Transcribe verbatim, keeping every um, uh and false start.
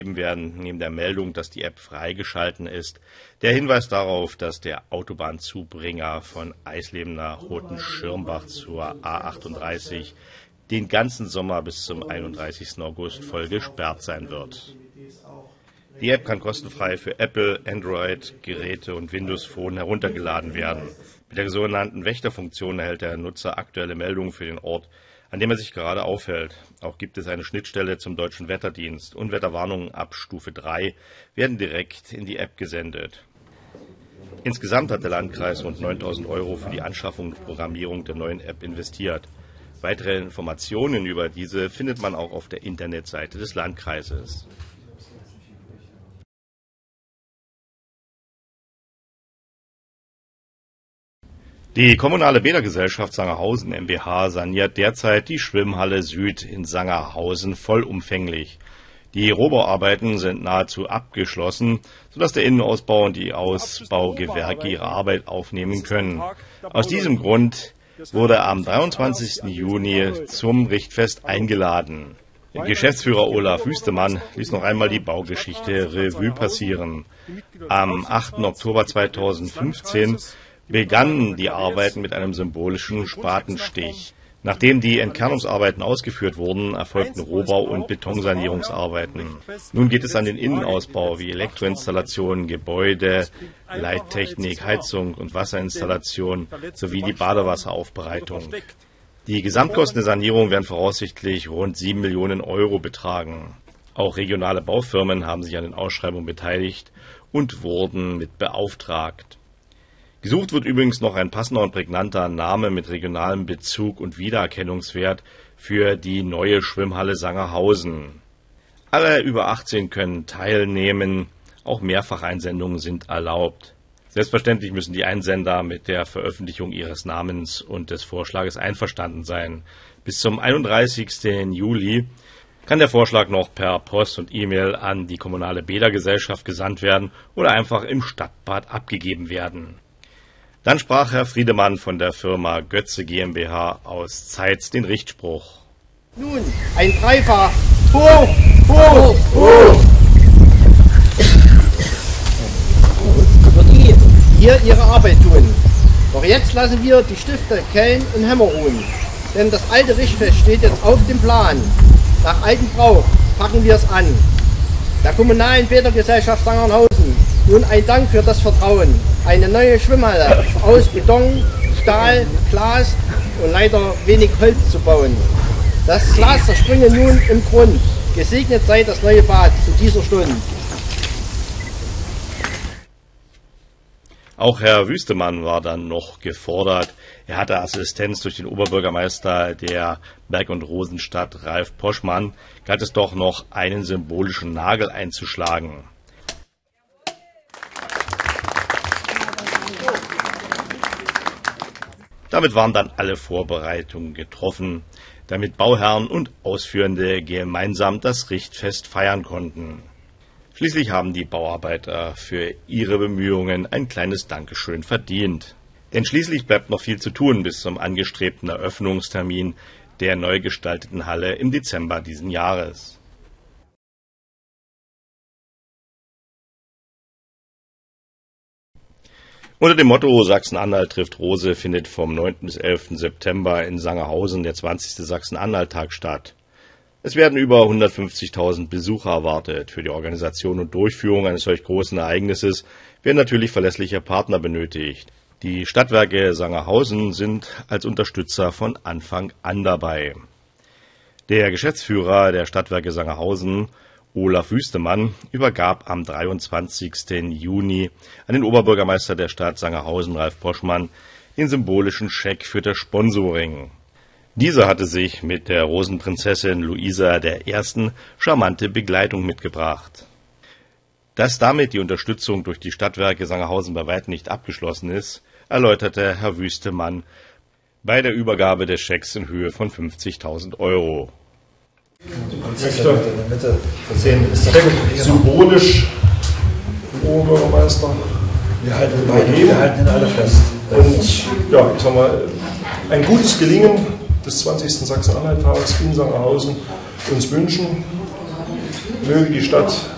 werden neben der Meldung, dass die App freigeschalten ist, der Hinweis darauf, dass der Autobahnzubringer von Eisleben nach Roten-Schirmbach zur A achtunddreißig den ganzen Sommer bis zum einunddreißigsten August voll gesperrt sein wird. Die App kann kostenfrei für Apple, Android-Geräte und Windows Phone heruntergeladen werden. Mit der sogenannten Wächterfunktion erhält der Nutzer aktuelle Meldungen für den Ort, an dem er sich gerade aufhält. Auch gibt es eine Schnittstelle zum Deutschen Wetterdienst. Unwetterwarnungen ab Stufe drei werden direkt in die App gesendet. Insgesamt hat der Landkreis rund neuntausend Euro für die Anschaffung und Programmierung der neuen App investiert. Weitere Informationen über diese findet man auch auf der Internetseite des Landkreises. Die kommunale Bädergesellschaft Sangerhausen MbH saniert derzeit die Schwimmhalle Süd in Sangerhausen vollumfänglich. Die Rohbauarbeiten sind nahezu abgeschlossen, sodass der Innenausbau und die Ausbaugewerke ihre Arbeit aufnehmen können. Aus diesem Grund wurde am dreiundzwanzigsten Juni zum Richtfest eingeladen. Der Geschäftsführer Olaf Wüstemann ließ noch einmal die Baugeschichte Revue passieren. Am achten Oktober zweitausendfünfzehn begannen die Arbeiten mit einem symbolischen Spatenstich. Nachdem die Entkernungsarbeiten ausgeführt wurden, erfolgten Rohbau- und Betonsanierungsarbeiten. Nun geht es an den Innenausbau wie Elektroinstallationen, Gebäude, Leittechnik, Heizung und Wasserinstallation sowie die Badewasseraufbereitung. Die Gesamtkosten der Sanierung werden voraussichtlich rund sieben Millionen Euro betragen. Auch regionale Baufirmen haben sich an den Ausschreibungen beteiligt und wurden mit beauftragt. Gesucht wird übrigens noch ein passender und prägnanter Name mit regionalem Bezug und Wiedererkennungswert für die neue Schwimmhalle Sangerhausen. Alle über achtzehn können teilnehmen, auch Mehrfacheinsendungen sind erlaubt. Selbstverständlich müssen die Einsender mit der Veröffentlichung ihres Namens und des Vorschlages einverstanden sein. Bis zum einunddreißigsten Juli kann der Vorschlag noch per Post und E-Mail an die kommunale Bädergesellschaft gesandt werden oder einfach im Stadtbad abgegeben werden. Dann sprach Herr Friedemann von der Firma Götze GmbH aus Zeitz den Richtspruch. Nun, ein Dreifach. Hoch, hoch, hoch. Für die hier ihre Arbeit tun. Doch jetzt lassen wir die Stifte, Kellen und Hämmer ruhen. Denn das alte Richtfest steht jetzt auf dem Plan. Nach altem Brauch packen wir es an. Der kommunalen Bädergesellschaft Sangerhausen nun ein Dank für das Vertrauen. Eine neue Schwimmhalle aus Beton, Stahl, Glas und leider wenig Holz zu bauen. Das Glas zerspringe nun im Grund. Gesegnet sei das neue Bad zu dieser Stunde. Auch Herr Wüstemann war dann noch gefordert. Er hatte Assistenz durch den Oberbürgermeister der Berg- und Rosenstadt, Ralf Poschmann, galt es doch noch, einen symbolischen Nagel einzuschlagen. Damit waren dann alle Vorbereitungen getroffen, damit Bauherren und Ausführende gemeinsam das Richtfest feiern konnten. Schließlich haben die Bauarbeiter für ihre Bemühungen ein kleines Dankeschön verdient. Denn schließlich bleibt noch viel zu tun bis zum angestrebten Eröffnungstermin der neu gestalteten Halle im Dezember diesen Jahres. Unter dem Motto Sachsen-Anhalt trifft Rose findet vom neunten bis elften September in Sangerhausen der zwanzigste Sachsen-Anhalt-Tag statt. Es werden über hundertfünfzigtausend Besucher erwartet. Für die Organisation und Durchführung eines solch großen Ereignisses werden natürlich verlässliche Partner benötigt. Die Stadtwerke Sangerhausen sind als Unterstützer von Anfang an dabei. Der Geschäftsführer der Stadtwerke Sangerhausen, Olaf Wüstemann, übergab am dreiundzwanzigsten Juni an den Oberbürgermeister der Stadt Sangerhausen, Ralf Poschmann, den symbolischen Scheck für das Sponsoring. Dieser hatte sich mit der Rosenprinzessin Luisa der Ersten charmante Begleitung mitgebracht. Dass damit die Unterstützung durch die Stadtwerke Sangerhausen bei weitem nicht abgeschlossen ist, erläuterte Herr Wüstemann bei der Übergabe des Schecks in Höhe von fünfzigtausend Euro. Ich möchte den Scheck symbolisch dem Oberbürgermeister Wir halten, wir halten ihn alle fest. und ja, ich sag mal, ein gutes Gelingen des zwanzigsten Sachsen-Anhalt-Tages in Sangerhausen uns wünschen. Möge die Stadt